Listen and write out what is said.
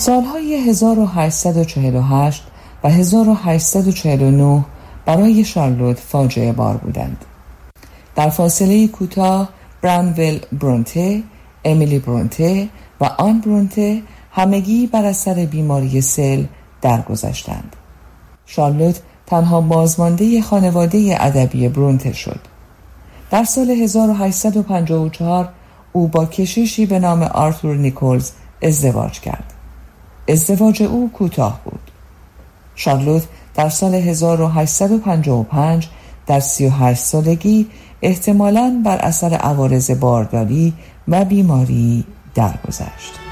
سالهای 1848 و 1849 برای شارلوت فاجعه بار بودند. در فاصله کوتاه برانویل برونته، امیلی برونته و آن برونته همگی بر اثر بیماری سل درگذشتند. شارلوت تنها بازمانده خانواده ادبی برونته شد. در سال 1854 او با کشیشی به نام آرتور نیکولز ازدواج کرد. ازدواج او کوتاه بود. شارلوت در سال 1855 در 38 سالگی احتمالاً بر اثر عوارض بارداری و بیماری درگذشت.